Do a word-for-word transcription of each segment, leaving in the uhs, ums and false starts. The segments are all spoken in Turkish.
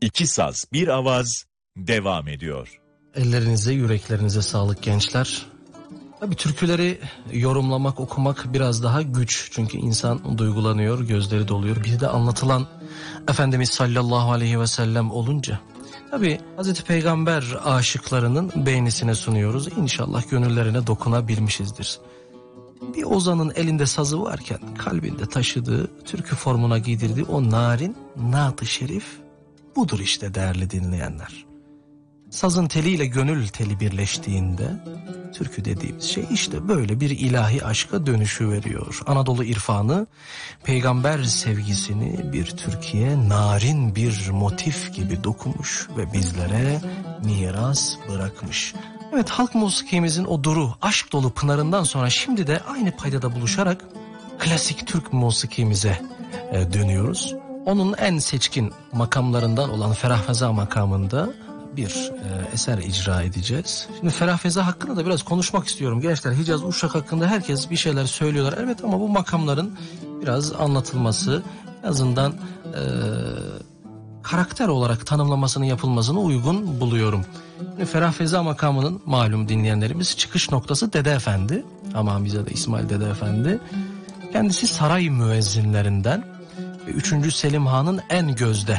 İki saz, bir avaz devam ediyor. Ellerinize, yüreklerinize sağlık gençler. Tabii türküleri yorumlamak, okumak biraz daha güç. Çünkü insan duygulanıyor, gözleri doluyor. Bir de anlatılan Efendimiz sallallahu aleyhi ve sellem olunca. Tabii Hazreti Peygamber aşıklarının beğenisine sunuyoruz. İnşallah gönüllerine dokunabilmişizdir. Bir ozanın elinde sazı varken kalbinde taşıdığı, türkü formuna giydirdiği o narin naat-ı şerif budur işte değerli dinleyenler. Sazın teliyle gönül teli birleştiğinde türkü dediğimiz şey işte böyle bir ilahi aşka dönüşü veriyor. Anadolu irfanı peygamber sevgisini bir türküye narin bir motif gibi dokumuş ve bizlere miras bırakmış. Evet, halk musikimizin o duru, aşk dolu pınarından sonra şimdi de aynı paydada buluşarak klasik Türk musikimize e, dönüyoruz. Onun en seçkin makamlarından olan Ferah Feza makamında bir e, eser icra edeceğiz. Şimdi Ferah Feza hakkında da biraz konuşmak istiyorum gençler. Hicaz Uşak hakkında herkes bir şeyler söylüyorlar. Evet, ama bu makamların biraz anlatılması, en azından e, karakter olarak tanımlamasının yapılmasını uygun buluyorum. Şimdi Ferah Feza makamının malum dinleyenlerimiz çıkış noktası Dede Efendi. Aman bize de İsmail Dede Efendi. Kendisi saray müezzinlerinden ve üçüncü Selim Han'ın en gözde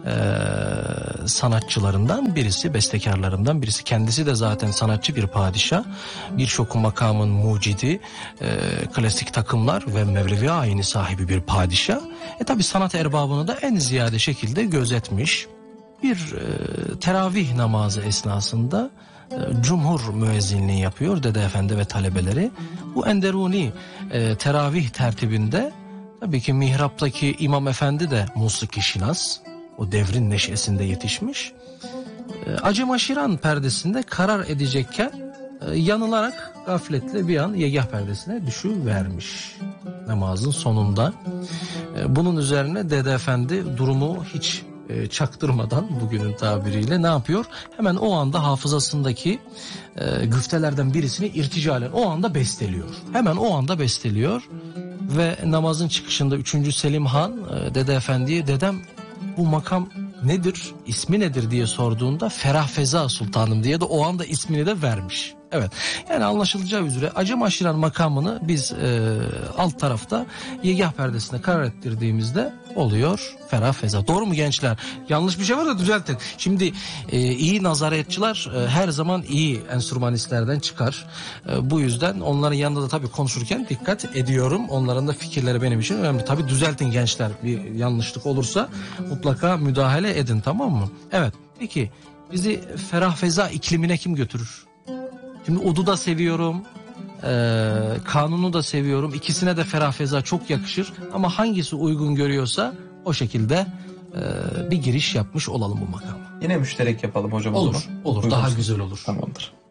Ee, sanatçılarından birisi, bestekarlarından birisi. Kendisi de zaten sanatçı bir padişah, birçok makamın mucidi, e, klasik takımlar ve Mevlevi ayini sahibi bir padişah. E tabi sanat erbabını da en ziyade şekilde gözetmiş. Bir e, teravih namazı esnasında e, cumhur müezzinliği yapıyor Dede Efendi ve talebeleri. Bu enderuni e, teravih tertibinde tabii ki mihraptaki İmam Efendi de musiki şinas. O devrin neşesinde yetişmiş. E, Acımaşiran perdesinde karar edecekken e, yanılarak gafletle bir an yegah perdesine düşüvermiş namazın sonunda. E, bunun üzerine Dede Efendi durumu hiç e, çaktırmadan bugünün tabiriyle ne yapıyor? Hemen o anda hafızasındaki e, güftelerden birisini irticalen o anda besteliyor. Hemen o anda besteliyor ve namazın çıkışında üçüncü Selim Han e, Dede Efendi'ye dedem bu makam nedir, ismi nedir diye sorduğunda Ferah Feza Sultanım diye de o anda ismini de vermiş. Evet, yani anlaşılacağı üzere Acımaşiran makamını biz e, alt tarafta yegah perdesine karar ettirdiğimizde oluyor Ferah Feza. Doğru mu gençler? Yanlış bir şey var da düzeltin. Şimdi e, iyi nazaretçiler e, her zaman iyi enstrümanistlerden çıkar. E, bu yüzden onların yanında da tabii konuşurken dikkat ediyorum. Onların da fikirleri benim için önemli. Tabii düzeltin gençler, bir yanlışlık olursa mutlaka müdahale edin, tamam mı? Evet, peki bizi Ferah Feza iklimine kim götürür? Şimdi Odu da seviyorum, e, Kanun'u da seviyorum. İkisine de Ferah Feza çok yakışır. Ama hangisi uygun görüyorsa o şekilde e, bir giriş yapmış olalım bu makama. Yine müşterek yapalım hocam. Olur, olur. Daha güzel olur. Tamamdır.